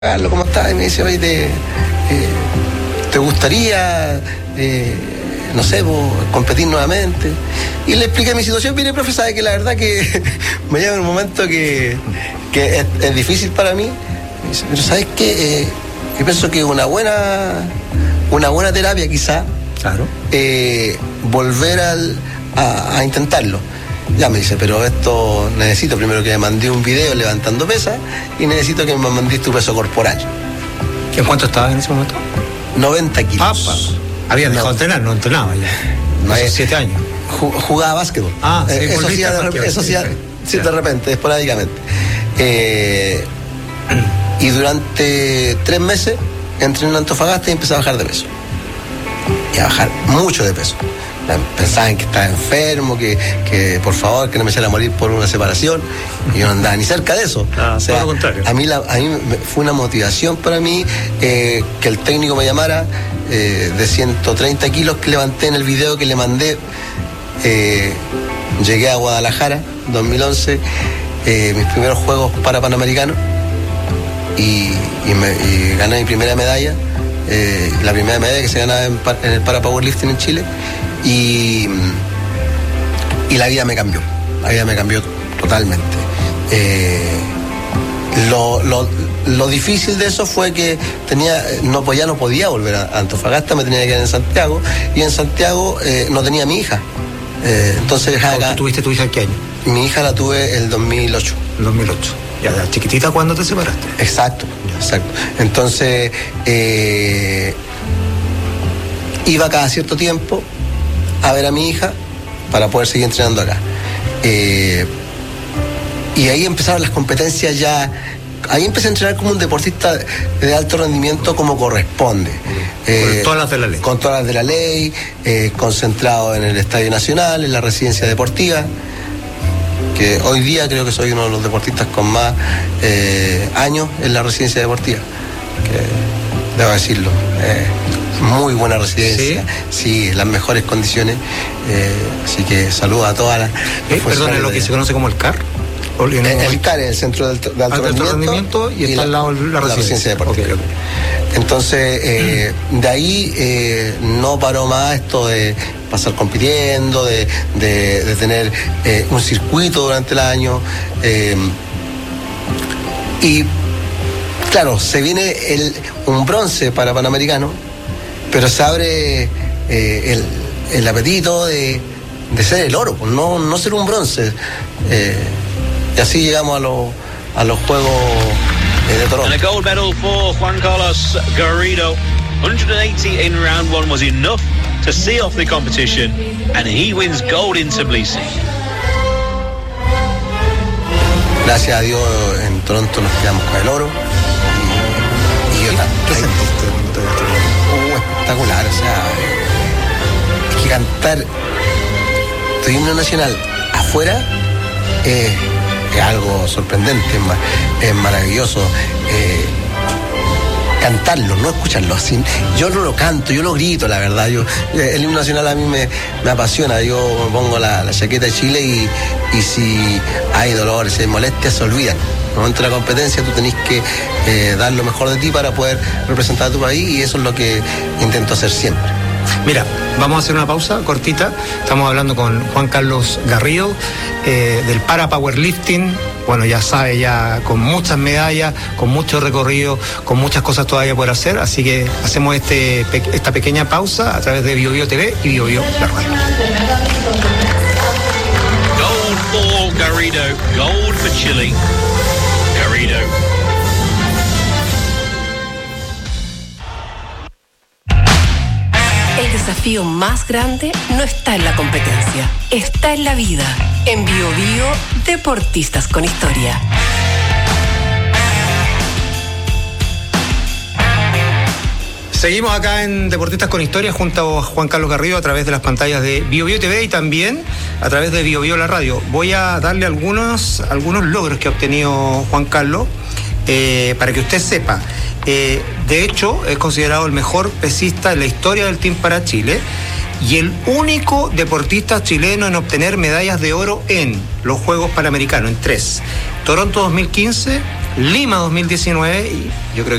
Carlos, ¿cómo estás? Y me dice, oye, ¿te gustaría, no sé, competir nuevamente? Y le expliqué mi situación. Mire, profe, sabe que la verdad que me llega un momento que es difícil para mí. Me dice, pero ¿sabes qué? Yo pienso que una buena terapia quizá, claro, volver a intentarlo. Ya me dice, pero esto necesito primero que me mandé un video levantando pesas y necesito que me mandéis tu peso corporal. ¿En cuánto estabas en ese momento? 90 kilos. Había dejado de entrenar, no entrenaba ya. No, 7 años. Jugaba básquetbol. Sí, eso sí, de repente, esporádicamente. Y durante 3 meses entrené en Antofagasta y empecé a bajar de peso. Y a bajar mucho de peso. Pensaban que estaba enfermo, que por favor, que no me echara a morir por una separación. Y yo no andaba ni cerca de eso. O sea, todo lo contrario. A mí fue una motivación para mí que el técnico me llamara de 130 kilos que levanté en el video que le mandé. Llegué a Guadalajara, 2011, mis primeros Juegos Panamericanos y gané mi primera medalla. La primera medalla que se ganaba en el para powerlifting en Chile. Y la vida me cambió. La vida me cambió totalmente. Lo difícil de eso fue que ya no podía volver a Antofagasta, me tenía que quedar en Santiago, y en Santiago no tenía a mi hija. Entonces acá. ¿Tuviste tu hija qué año? Mi hija la tuve el 2008. El 2008. Ya, de chiquitita, ¿cuándo te separaste? Exacto. Entonces, iba cada cierto tiempo a ver a mi hija para poder seguir entrenando acá. Y ahí empezaron las competencias ya. Ahí empecé a entrenar como un deportista de alto rendimiento como corresponde. Con todas las de la ley. Con todas las de la ley, concentrado en el Estadio Nacional, en la residencia deportiva, que hoy día creo que soy uno de los deportistas con más años en la residencia deportiva, que debo decirlo, muy buena residencia, sí, las mejores condiciones, así que saludo a todas las perdón, es lo que se conoce como el CAR. El CAR es el Centro de Alto Rendimiento y está al lado la residencia deportiva. Okay. Entonces, de ahí no paró más esto de pasar compitiendo, de tener un circuito durante el año. Y claro, se viene un bronce para Panamericano, pero se abre el apetito de ser el oro, no ser un bronce. Y así llegamos a los Juegos de Toronto. And a gold medal for Juan Carlos Garrido. 180 in round 1 was enough to see off the competition, and he wins gold in Tbilisi. Gracias a Dios en Toronto nos quedamos con el oro. Y yo ¿Qué sentiste cuando te ganaste? Espectacular, o sea, es que cantar tu himno nacional afuera es algo sorprendente, es maravilloso. Cantarlo, no escucharlo. Yo no lo canto, yo lo grito, la verdad. El himno nacional a mí me apasiona. Yo pongo la chaqueta de Chile y si hay dolores, si hay molestias, se olvidan. En el momento de la competencia tú tenés que dar lo mejor de ti para poder representar a tu país, y eso es lo que intento hacer siempre. Mira, vamos a hacer una pausa cortita. Estamos hablando con Juan Carlos Garrido del para powerlifting. Bueno, ya sabe, ya con muchas medallas, con mucho recorrido, con muchas cosas todavía por hacer. Así que hacemos esta pequeña pausa a través de BioBio TV y BioBio la radio. Gold for Garrido, gold for Chile. Garrido. El desafío más grande no está en la competencia, está en la vida. En BioBio, Deportistas con Historia. Seguimos acá en Deportistas con Historia junto a Juan Carlos Garrido a través de las pantallas de BioBio TV y también a través de BioBio la radio. Voy a darle algunos logros que ha obtenido Juan Carlos para que usted sepa. De hecho, es considerado el mejor pesista en la historia del Team para Chile y el único deportista chileno en obtener medallas de oro en los Juegos Panamericanos, en 3. Toronto 2015, Lima 2019, y yo creo